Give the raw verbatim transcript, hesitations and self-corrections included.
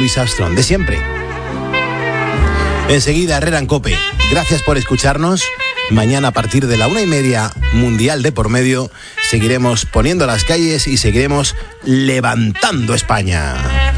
Louis Armstrong, de siempre. Enseguida, Herrera en COPE. Gracias por escucharnos. Mañana a partir de la una y media, Mundial de por medio, seguiremos poniendo las calles y seguiremos levantando España.